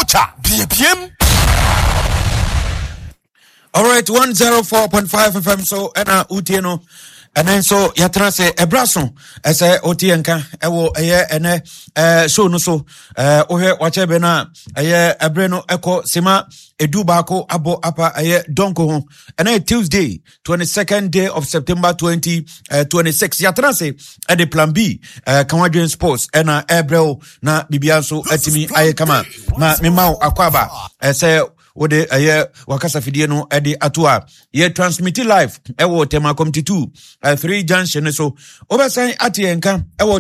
cha biem. All right, 104.5 FM so ena utieno and then so yatra se ebraso ese otienka ewo eye ene show no so ohe wachebe na eye ebreno eko sima edu bako abo apa eye donko ho ene Tuesday 22nd day of September 2026 yatra se ede plan B Kanwadwen Sports ena ebreo na bibianso atimi aye kama na memao akwaba ese wode wakasa fidie no ede atoa ye transmit live ewo tema committee 3 junction so obesan atienka ewo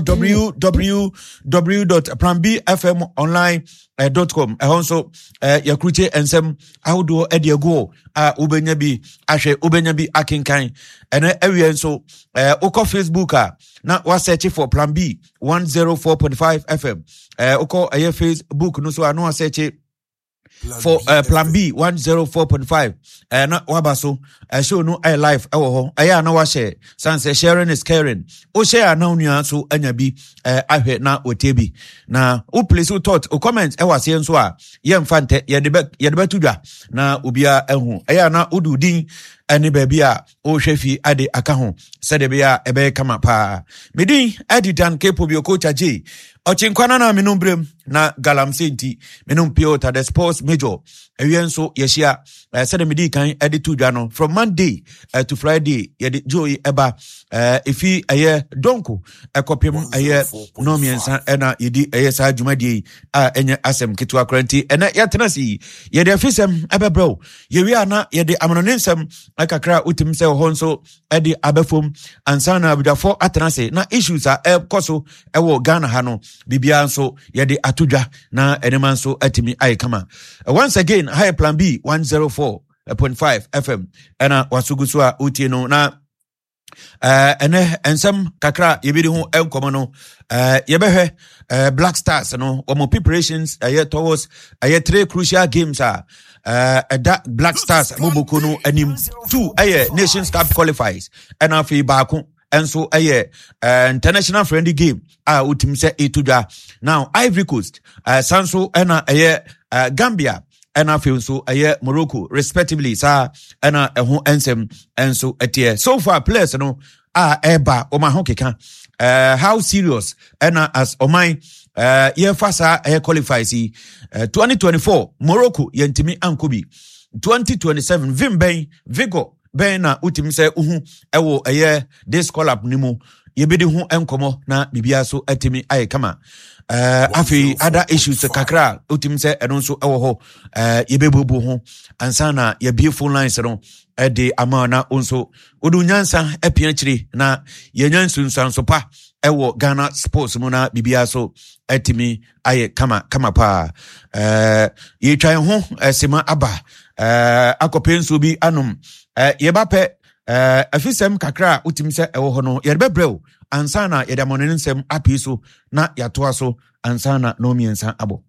www.planbfmonline.com ehonso yakruche ensem ahodo ede go ubenya bi ahwe ubenya bi akinkan ene ewie nso uko Facebook na wa search for Plan B 104.5 FM uko Facebook no so anu wa search for Plan B 104.5 na wabaso show no live ho na wa share sanse sharing is caring o share na onua so anya bi ahwe na otebi na o place o thought o comment wase nso a ye mfante ye de betudwa na obia ehu na odudin ani baby a o hwefi ade aka ho sede bia ebe kama pa medin editan kepo bi coach J ochinkwana na menumbrem na galamsenti menum Piota the sports major ewienso yeshia sede medi kan editu dwa no from Monday to Friday ye joy eba efi donko ekopem no miensa na yedi sa dwumadi a enye asem ketu akranti ena yatenasi ye de afisem ebebro ye wi ana ye de amononsem akakra utim se ho nso ede abefom ansana abudafo atenase na issues a koso ewo Ghana ha no bibia nso ye de atudwa na enema nso atimi kama once again high Plan B 104.5 FM ena wasugusu a utieno na ene ensem kakra yebidi ho enkomo no yebehwe Black Stars no omo preparations towards 3 crucial games that Black Stars moboko no anim 2 Nations Cup qualifiers and afi baako enso international friendly game utim se etudwa now Ivory Coast sanso ena Gambia and I feel so Morocco respectively sa and ho ensem enso etie so far players no eba o ma hokeka how serious and as o my year fasa qualifies 2024 Morocco yentimi ankobi 2027 Vimben Vigo ben na utim se uhu ewo this call up nimu yebedi hu enkomo na bibia so atimi kama afi other issues kakra utim se eno so ewo ho yebebubu ho ansana ye beautiful lines no de amana onso odunyansa epianchiri na yenyansu nsanso pa ewo Ghana sports mu na bibia so atimi kama pa ye twan ho sema aba akopenso bi anum yebape afisem kakra utim se ewo ho no yebebreu ansana yedamonensem apiso na yatoa so ansana no miensa abo